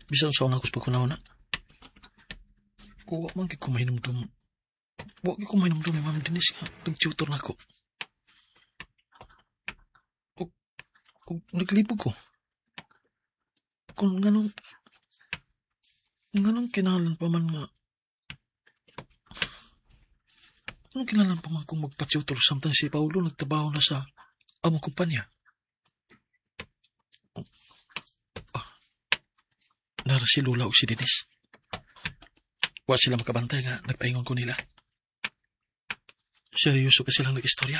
Bisan sa una ko sa pagkunaw na. Huwag man kikumahinumdum. Huwag kikumahinumdum ni Ma'am Denise nga. Nag-tutor na ako. Kung naglibog ko. Kung ganong kinahalan pa man nga. Anong kinahalan pa man kung magpa-tutor samtang si Paulo nagtrabaho na sa among kumpanya? Nara si Lula o si Denise. Wa sila makabantay nga nagpaingon ko nila. Seryoso ka silang nag-istorya.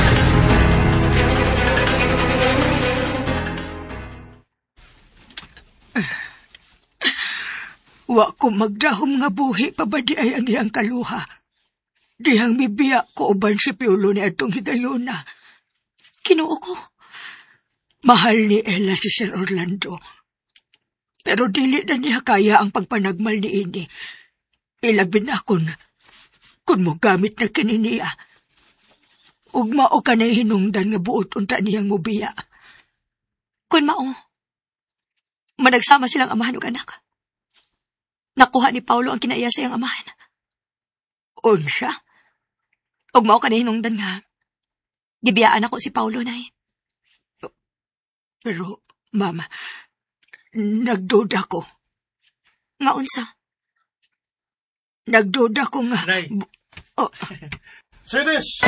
Wa ko magdahom nga buhi pa ba di ay ang iyang kaluha. Dihang bibiya ko uban si Piolo ni atong higayuna. Kinuo ko. Mahal ni Ella si Sir Orlando. Pero dili na niya kaya ang pagpanagmal ni ini. Ilabin na kung mo gamit na kininiya. Ug mao ka na hinungdan nga buot unta niyang mubiya. Kung mao, managsama silang amahan ug anak. Nakuha ni Paulo ang kinaiya sa iyang amahan. Unsya? Ug mao ka na hinungdan nga gibiyaan ako si Paulo na eh. Pero, Mama, nagduda ko. Nga unsa? Nagduda ko nga. Nay. Say this!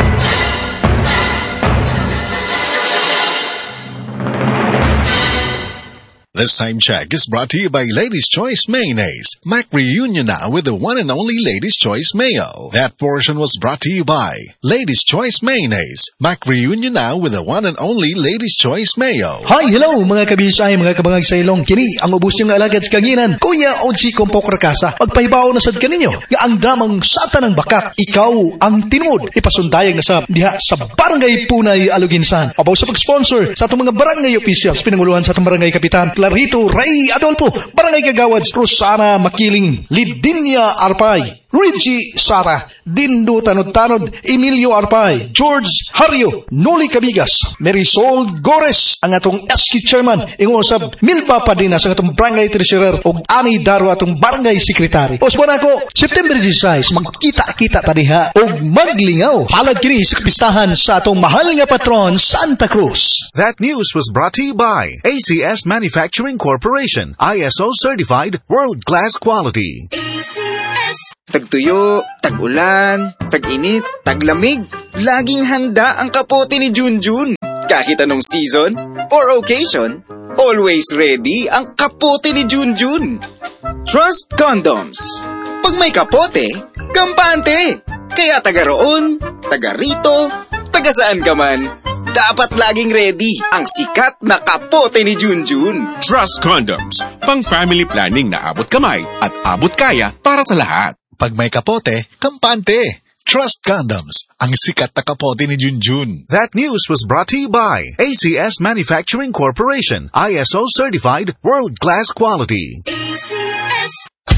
This time check is brought to you by Lady's Choice Mayonnaise. Mac reunion now with the one and only Lady's Choice Mayo. That portion was brought to you by Lady's Choice Mayonnaise. Mac reunion now with the one and only Lady's Choice Mayo. Hi, hello mga kabisay, mga kabangag sa ilong. Kini ang ubos niyong alagad sa kanginan. Kuya Ochi Kompok Rakasa. Magpahibaw na sad kaninyo. Nga ang damang sata ng bakak. Ikaw ang tinod. Ipasundayag na sa diha sa Barangay Punay Aluginsan. Abaw sa pag-sponsor sa atong mga barangay officials. Pinanguluhan sa atong barangay kapitan Clarito Ray Adolfo, Barangay Kagawads, Rosana Makiling, Lidinia Arpay, Richie Sara, Dindo Tanod-Tanod, Emilio Arpay, George Hario, Noli Cabigas, Marisol Gores, ang atong SQ Chairman, ingusab Milpa Padina sa atong Barangay Treasurer o Ani Daro atong Barangay Secretary. Osbon ako, September 16, magkita-kita tadiha o maglingaw. Halad kini sa kapistahan sa atong mahal nga patron, Santa Cruz. That news was brought to you by ACS Manufacturing Corporation, ISO certified, world-class quality. ACS. Tagtuyo, tag-ulan, tag-init, taglamig. Laging handa ang kapote ni Junjun. Kahit anong season or occasion, always ready ang kapote ni Junjun. Trust Condoms. Pag may kapote, kampante. Kaya taga roon, taga rito, taga saan ka man, dapat laging ready ang sikat na kapote ni Junjun. Trust Condoms. Pang family planning na abot kamay at abot kaya para sa lahat. Pag may kapote, kampante. Trust Condoms, ang sikat na kapote ni Junjun. That news was brought to you by ACS Manufacturing Corporation, ISO certified, world-class quality. ACS.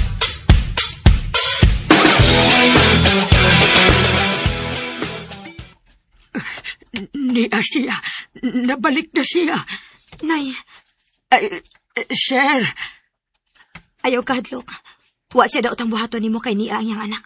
Ni siya. Nabalik na siya. Nay. Sir. Ayaw kahadlok. Wa siya daw tang buhaton nimo kay niya ang iyang anak.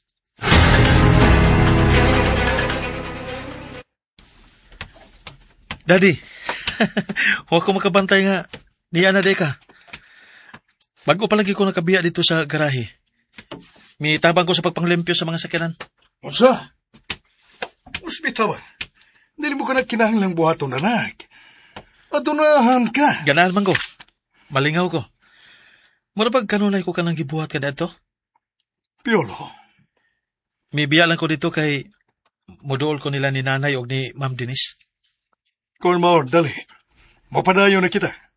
Daddy, huwag ko makabantay nga. Niya na deka. Bago pa lagi ko nakabiya dito sa garahe. May tabang ko sa pagpanglimpyo sa mga sakyanan. Unsa? Uspitawan. Dili mo ka na kinahanglang buhaton, anak. Adunahan ka. Ganahan man ko. Malingaw ko. Mura pag kanunay ko ka nang gibuhat ka dito? Piolo. May biya lang ko dito kay muduol ko nila ni nanay o ni Ma'am Denise. Kung maor, dali. Mapadayo na kita.